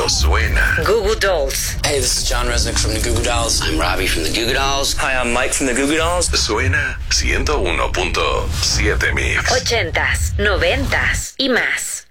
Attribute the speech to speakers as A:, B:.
A: Esto suena.
B: Goo Goo Dolls.
C: Hey, this is John Resnick from the Goo Goo Dolls. I'm Robbie from the Goo Goo Dolls.
D: Hi, I'm Mike from the Goo Goo Dolls.
A: Suena 101.7 Mix.
B: 80s, 90s y más.